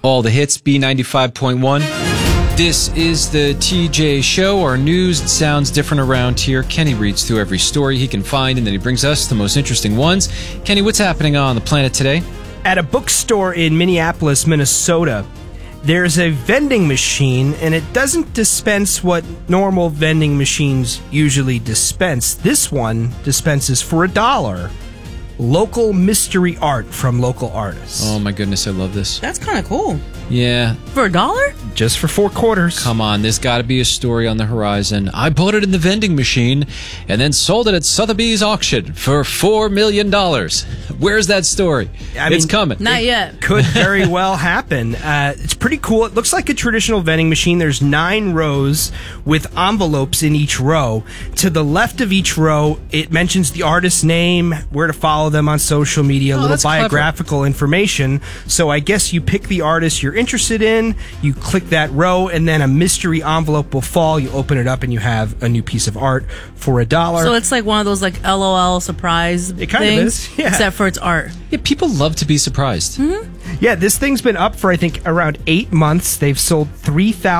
All the hits, B95.1. This is the TJ Show. Our news sounds different around here. Kenny reads through every story he can find, and then he brings us the most interesting ones. Kenny, what's happening on the planet today? At a bookstore in Minneapolis, Minnesota, there's a vending machine, and it doesn't dispense what normal vending machines usually dispense. This one dispenses for $1. Local mystery art from local artists. Oh my goodness, I love this. That's kind of cool. Yeah. For $1? Just for 4 quarters. Come on, there's got to be a story on the horizon. I bought it in the vending machine and then sold it at Sotheby's auction for $4 million. Where's that story? It's coming. Not yet. Could very well happen. It's pretty cool. It looks like a traditional vending machine. There's 9 rows with envelopes in each row. To the left of each row, it mentions the artist's name, where to follow them on social media, a little biographical information. So I guess you pick the artist you're interested in, you click that row, and then a mystery envelope will fall. You open it up and you have a new piece of art for $1. So it's like one of those like LOL surprise It kind things, of is, yeah. except for it's art. Yeah, people love to be surprised. Yeah, this thing's been up for, I think, around 8 months. They've sold 3,000